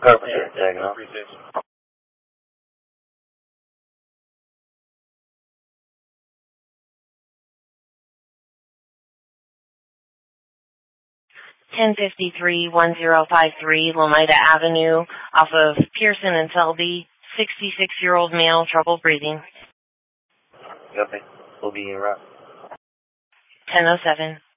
Carpenter, diagonal. 1053-1053 Lomita Avenue off of Pearson and Selby. 66-year-old male, trouble breathing. Okay, we'll be in route. 1007.